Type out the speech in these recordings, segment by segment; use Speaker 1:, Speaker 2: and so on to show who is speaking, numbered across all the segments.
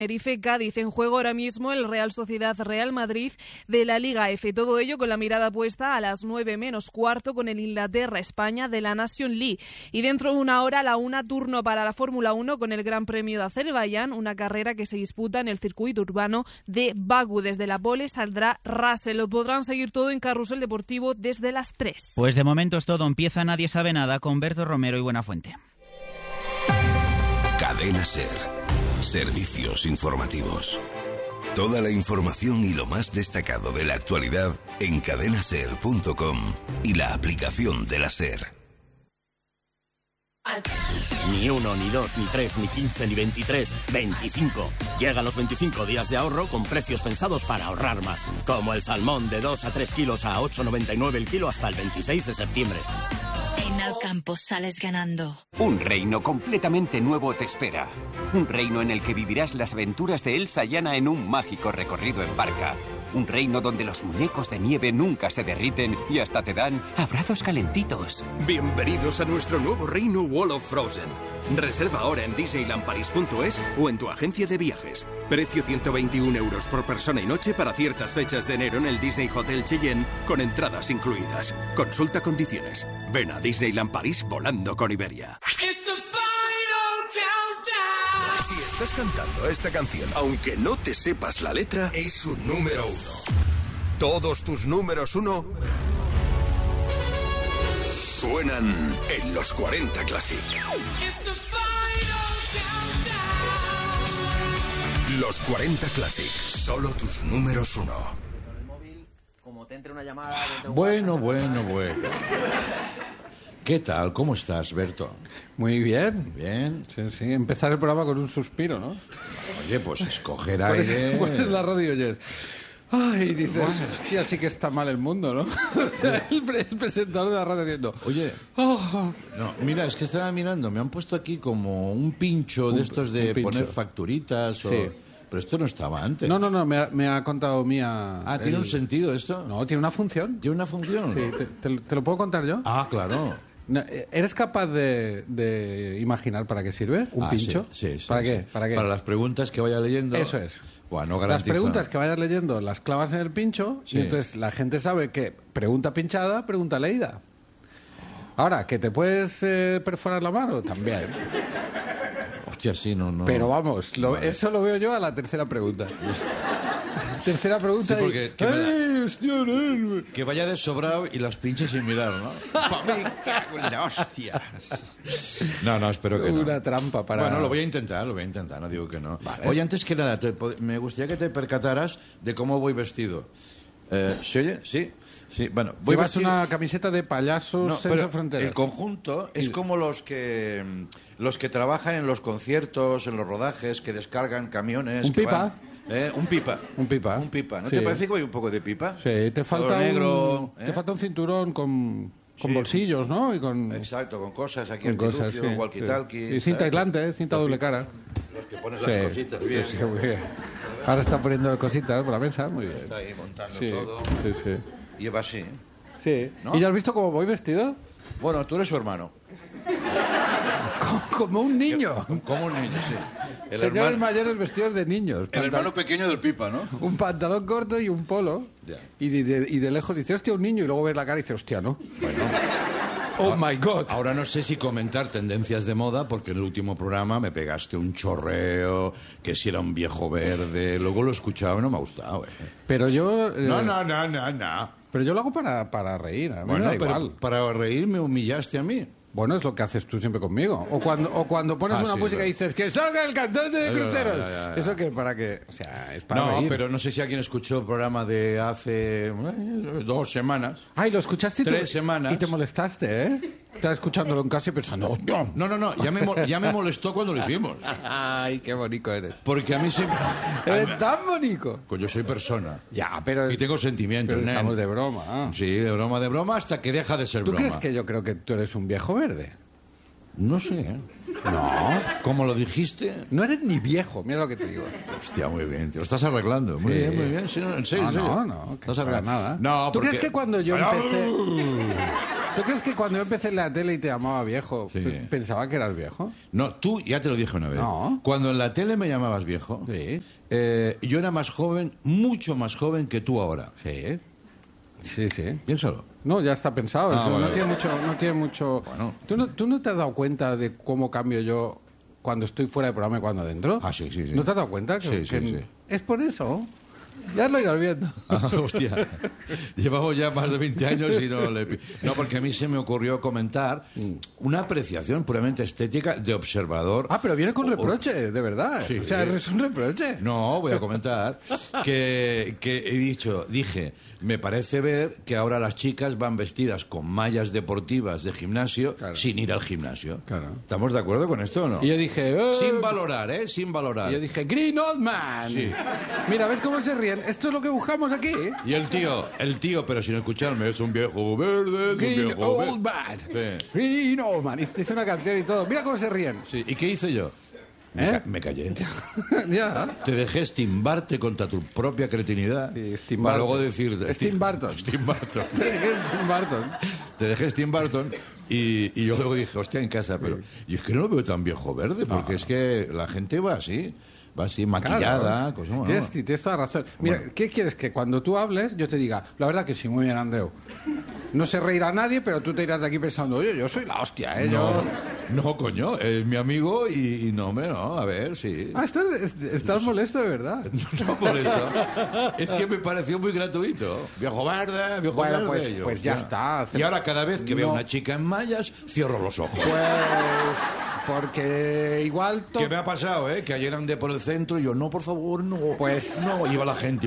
Speaker 1: Tenerife, Cádiz. En juego ahora mismo el Real Sociedad Real Madrid de la Liga F. Todo ello con la mirada puesta a las 9 menos cuarto con el Inglaterra-España de la Nation League. Y dentro de una hora, a la 1, turno para la Fórmula 1 con el Gran Premio de Azerbaiyán, una carrera que se disputa en el circuito urbano de Bakú. Desde la pole saldrá Russell. Lo podrán seguir todo en Carrusel Deportivo desde las 3.
Speaker 2: Pues de momento es todo. Empieza Nadie sabe nada con Berto Romero y Buenafuente.
Speaker 3: Cadena SER. Servicios informativos. Toda la información y lo más destacado de la actualidad en cadenaser.com y la aplicación de la SER.
Speaker 4: Ni 1, ni 2, ni 3, ni 15, ni 23, 25. Llegan los 25 días de ahorro con precios pensados para ahorrar más. Como el salmón de 2 a 3 kilos a 8,99 el kilo hasta el 26 de septiembre.
Speaker 5: En Alcampo sales ganando.
Speaker 6: Un reino completamente nuevo te espera. Un reino en el que vivirás las aventuras de Elsa y Anna en un mágico recorrido en barca. Un reino donde los muñecos de nieve nunca se derriten y hasta te dan abrazos calentitos.
Speaker 7: Bienvenidos a nuestro nuevo reino Wall of Frozen. Reserva ahora en disneylandparis.es o en tu agencia de viajes. Precio 121 euros por persona y noche para ciertas fechas de enero en el Disney Hotel Cheyenne con entradas incluidas. Consulta condiciones. Ven a Disneyland París volando con Iberia.
Speaker 3: Si estás cantando esta canción, aunque no te sepas la letra, es un número 1. Todos tus números 1 suenan en los 40 Classic. Los 40 Classic, solo tus números 1.
Speaker 8: Como te entre una llamada...
Speaker 9: Bueno. ¿Qué tal? ¿Cómo estás, Berto?
Speaker 10: Muy bien.
Speaker 9: Bien.
Speaker 10: Sí. Empezar el programa con un suspiro, ¿no?
Speaker 9: Oye, pues escoger aire...
Speaker 10: Pones la radio y oyes... Ay, dices, hostia, sí que está mal el mundo, ¿no? O sea, el presentador de la radio diciendo...
Speaker 9: Oye, no, mira, es que estaba mirando, me han puesto aquí como un pincho de estos de poner facturitas o...
Speaker 10: Sí.
Speaker 9: Pero esto no estaba antes.
Speaker 10: No, me ha contado Mía...
Speaker 9: Ah, ¿tiene un sentido esto?
Speaker 10: No, tiene una función.
Speaker 9: ¿Tiene una función?
Speaker 10: Sí, ¿te lo puedo contar yo?
Speaker 9: Ah, claro.
Speaker 10: ¿Eres capaz de imaginar para qué sirve un pincho?
Speaker 9: Sí.
Speaker 10: ¿Para qué?
Speaker 9: ¿Para las preguntas que vaya leyendo.
Speaker 10: Eso es.
Speaker 9: Bueno,
Speaker 10: las preguntas que vayas leyendo las clavas en el pincho y entonces la gente sabe que pregunta pinchada, pregunta leída. Ahora, ¿que te puedes perforar la mano? También.
Speaker 9: Hostia, sí, no.
Speaker 10: Pero vamos, vale. Eso lo veo yo a la tercera pregunta. Tercera pregunta.
Speaker 9: Sí, porque que vaya de sobrado y las pinches sin mirar, ¿no? ¡Me cago en la hostia! No, espero que no.
Speaker 10: Una trampa para...
Speaker 9: Bueno, lo voy a intentar, no digo que no.
Speaker 10: Vale.
Speaker 9: Oye, antes que nada, me gustaría que te percataras de cómo voy vestido. ¿Se oye? Sí. Bueno, voy
Speaker 10: Llevas
Speaker 9: vestido...
Speaker 10: una camiseta de payasos senza fronteras.
Speaker 9: El conjunto es como los que trabajan en los conciertos, en los rodajes, que descargan camiones.
Speaker 10: Un pipa.
Speaker 9: Un pipa. ¿No te parece que voy un poco de pipa?
Speaker 10: Sí, te falta
Speaker 9: negro,
Speaker 10: te falta un cinturón con bolsillos, ¿no?
Speaker 9: Exacto, con cosas aquí,
Speaker 10: con cosas,
Speaker 9: walkie-talkie.
Speaker 10: Y cinta aislante, cinta doble cara.
Speaker 9: Los que pones las cositas bien.
Speaker 10: Sí, muy bien. Ahora está poniendo cositas por la mesa, muy bien.
Speaker 9: Está ahí montando todo.
Speaker 10: Sí.
Speaker 9: Y va así.
Speaker 10: Sí.
Speaker 9: ¿No?
Speaker 10: ¿Y ya has visto cómo voy vestido?
Speaker 9: Bueno, tú eres su hermano.
Speaker 10: Como un niño.
Speaker 9: Como un niño, sí.
Speaker 10: Señores mayores vestidos de niños.
Speaker 9: El hermano pequeño del pipa, ¿no?
Speaker 10: Un pantalón corto y un polo.
Speaker 9: Ya.
Speaker 10: Y de lejos dice, hostia, un niño. Y luego ves la cara y dice, hostia, ¿no?
Speaker 9: Bueno.
Speaker 10: Oh, my God.
Speaker 9: Ahora no sé si comentar tendencias de moda, porque en el último programa me pegaste un chorreo, que si era un viejo verde. Luego lo he escuchado y no me ha gustado,
Speaker 10: Pero yo...
Speaker 9: No.
Speaker 10: Pero yo lo hago para reír. A mí
Speaker 9: Bueno,
Speaker 10: me da
Speaker 9: pero
Speaker 10: igual.
Speaker 9: para reír me humillaste a mí.
Speaker 10: Bueno, es lo que haces tú siempre conmigo. O cuando pones una música y dices que salga el cantante de cruceros.
Speaker 9: Ya.
Speaker 10: Eso que para que... O sea, es para reír.
Speaker 9: No, pero no sé si alguien escuchó el programa de hace 2 semanas.
Speaker 10: Ay, lo escuchaste
Speaker 9: 3 semanas.
Speaker 10: Y te molestaste, ¿eh? Estaba escuchándolo en casa y pensando...
Speaker 9: No. Ya me molestó cuando lo hicimos.
Speaker 10: Ay, qué bonito eres.
Speaker 9: Porque a mí siempre...
Speaker 10: Eres tan bonito.
Speaker 9: Pues yo soy persona.
Speaker 10: Ya, pero...
Speaker 9: Y tengo sentimientos,
Speaker 10: pero estamos de broma.
Speaker 9: Sí, de broma, hasta que deja de ser broma.
Speaker 10: ¿Tú crees que yo creo que tú eres un viejo verde?
Speaker 9: No sé, ¿eh?
Speaker 10: No.
Speaker 9: ¿Cómo lo dijiste?
Speaker 10: No eres ni viejo, mira lo que te digo.
Speaker 9: Hostia, muy bien. Te lo estás arreglando. Muy bien. Sí, no, en serio.
Speaker 10: No.
Speaker 9: ¿Estás arreglando?
Speaker 10: Nada.
Speaker 9: No,
Speaker 10: ¿Tú
Speaker 9: porque...
Speaker 10: crees que cuando yo empecé... ¿Tú crees que cuando yo empecé en la tele y te llamaba viejo,
Speaker 9: Sí.
Speaker 10: pensaba que eras viejo?
Speaker 9: No, tú ya te lo dije una vez.
Speaker 10: No.
Speaker 9: Cuando en la tele me llamabas viejo,
Speaker 10: Sí.
Speaker 9: yo era más joven, mucho más joven que tú ahora.
Speaker 10: Sí. Sí, sí.
Speaker 9: Piénsalo.
Speaker 10: No, ya está pensado.
Speaker 9: Ah,
Speaker 10: Eso
Speaker 9: vale,
Speaker 10: no tiene mucho...
Speaker 9: Bueno.
Speaker 10: ¿Tú no te has dado cuenta de cómo cambio yo cuando estoy fuera del programa y cuando dentro?
Speaker 9: Ah, sí, sí, sí.
Speaker 10: ¿No te has dado cuenta?
Speaker 9: Sí.
Speaker 10: Es por eso. Ya lo irás viendo.
Speaker 9: Ah, hostia. Llevamos ya más de 20 años y no le... No, porque a mí se me ocurrió comentar una apreciación puramente estética de observador.
Speaker 10: Ah, pero viene con reproche, de verdad.
Speaker 9: Sí.
Speaker 10: O sea, es un reproche.
Speaker 9: No, voy a comentar que dije, me parece ver que ahora las chicas van vestidas con mallas deportivas de gimnasio sin ir al gimnasio.
Speaker 10: Claro.
Speaker 9: ¿Estamos de acuerdo con esto o no?
Speaker 10: Y yo dije...
Speaker 9: Sin valorar, ¿eh? Sin valorar.
Speaker 10: Y yo dije, Green Old Man.
Speaker 9: Sí.
Speaker 10: Mira, ¿ves cómo se ríen? Esto es lo que buscamos aquí.
Speaker 9: Y el tío, pero sin escucharme, es un viejo verde, es
Speaker 10: Green
Speaker 9: un viejo
Speaker 10: Old Man.
Speaker 9: Sí.
Speaker 10: Green Old Man. Hice una canción y todo. Mira cómo se ríen.
Speaker 9: Sí. ¿Y qué hice yo? Me callé.
Speaker 10: Ya.
Speaker 9: Te dejé estimbarte contra tu propia cretinidad
Speaker 10: Sí,
Speaker 9: para luego decir...
Speaker 10: Steve Barton.
Speaker 9: Steve Barton.
Speaker 10: Steve Barton.
Speaker 9: Te dejé Steve Barton y yo luego dije, hostia, en casa, pero... Y es que no lo veo tan viejo verde, porque es que la gente va así maquillada, cosas, ¿no?
Speaker 10: Tienes toda razón. Mira,
Speaker 9: Bueno.
Speaker 10: ¿qué quieres? Que cuando tú hables yo te diga, la verdad que sí, muy bien, Andreu. No se reirá nadie, pero tú te irás de aquí pensando, oye, yo soy la hostia, ¿eh?
Speaker 9: No, coño, es mi amigo y no, hombre, no, a ver, sí.
Speaker 10: Ah, estás molesto de verdad.
Speaker 9: No molesto. Es que me pareció muy gratuito. Viejo verde, viejo
Speaker 10: Bueno,
Speaker 9: verde.
Speaker 10: pues ya está.
Speaker 9: Y ahora cada vez que veo
Speaker 10: No.
Speaker 9: una chica en mallas, cierro los ojos.
Speaker 10: Pues porque igual...
Speaker 9: ¿Qué me ha pasado, Que ayer andé por el centro y yo, no, por favor, no.
Speaker 10: Pues...
Speaker 9: No, iba la gente.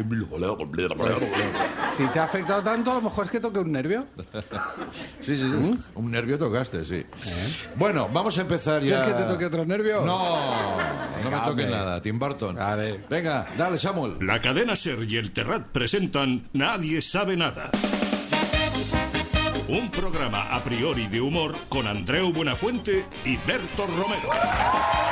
Speaker 10: Si te ha afectado tanto, a lo mejor es que toque un nervio.
Speaker 9: Sí. Un nervio tocaste, sí. Bueno, vamos a empezar ya.
Speaker 10: ¿Quieres que te toque otro nervio?
Speaker 9: No me
Speaker 10: Venga,
Speaker 9: toque
Speaker 10: hombre.
Speaker 9: nada, Tim Burton.
Speaker 10: Vale.
Speaker 9: Venga, dale, Samuel.
Speaker 11: La cadena SER y el Terrat presentan Nadie sabe nada. Un programa a priori de humor con Andreu Buenafuente y Berto Romero.